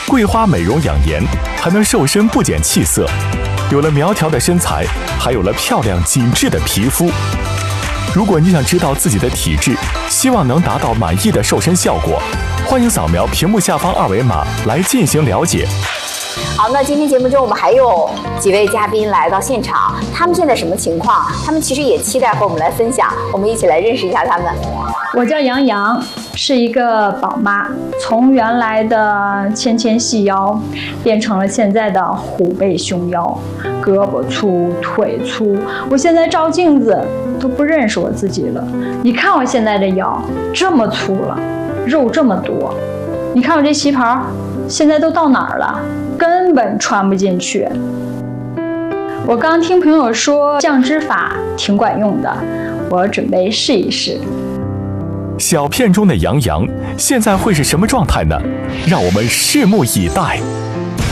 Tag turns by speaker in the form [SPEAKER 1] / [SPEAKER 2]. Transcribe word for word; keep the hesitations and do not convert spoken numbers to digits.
[SPEAKER 1] 桂花美容养颜，还能瘦身不减气色。有了苗条的身材，还有了漂亮紧致的皮肤。如果你想知道自己的体质，希望能达到满意的瘦身效果，欢迎扫描屏幕下方二维码来进行了解。
[SPEAKER 2] 好，那今天节目中我们还有几位嘉宾来到现场，他们现在什么情况？他们其实也期待和我们来分享，我们一起来认识一下他们。
[SPEAKER 3] 我叫杨洋，是一个宝妈，从原来的纤纤细腰变成了现在的虎背熊腰，胳膊粗腿粗，我现在照镜子都不认识我自己了。你看我现在的腰这么粗了，肉这么多，你看我这旗袍现在都到哪儿了，根本穿不进去。我刚听朋友说降脂法挺管用的，我准备试一试。
[SPEAKER 1] 小片中的杨洋现在会是什么状态呢？让我们拭目以待。